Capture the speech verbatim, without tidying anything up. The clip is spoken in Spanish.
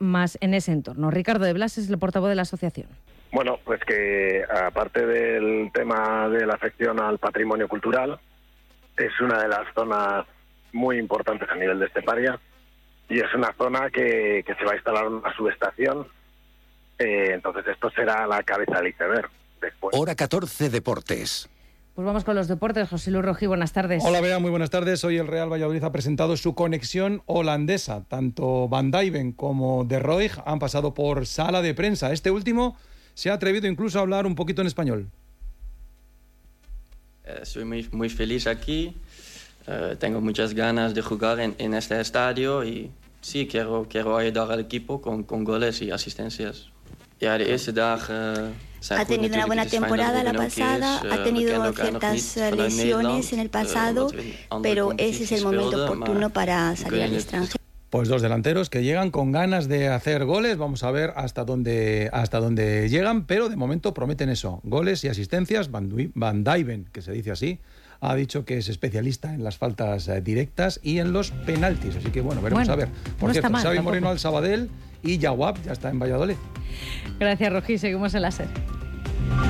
más en ese entorno. Ricardo de Blas es el portavoz de la asociación. Bueno, pues que aparte del tema de la afección al patrimonio cultural, es una de las zonas muy importantes a nivel de Esteparia y es una zona que, que se va a instalar una subestación, eh, entonces esto será la cabeza del iceberg. Después. Hora catorce, Deportes. Pues vamos con los deportes. José Luis Rojí, buenas tardes. Hola Bea, muy buenas tardes. Hoy el Real Valladolid ha presentado su conexión holandesa. Tanto Van Dijven como De Roig han pasado por sala de prensa. Este último se ha atrevido incluso a hablar un poquito en español. Eh, soy muy, muy feliz aquí. Uh, tengo muchas ganas de jugar en, en este estadio y sí, quiero, quiero ayudar al equipo con, con goles y asistencias. Ja, de eerste dagen zijn ha tenido una buena temporada la pasada, ha tenido ciertas lesiones en el pasado, pero ese es el momento oportuno para salir al extranjero. Pues dos delanteros que llegan con ganas de hacer goles. Vamos a ver hasta dónde, hasta dónde llegan, pero de momento prometen eso, goles y asistencias. Van Dijven, que se dice así, ha dicho que es especialista en las faltas directas y en los penaltis. Así que bueno, veremos bueno, a ver. Por no cierto, mal, Xavi tampoco. Moreno al Sabadell y Jawab ya está en Valladolid. Gracias, Rojí. Seguimos en la SER.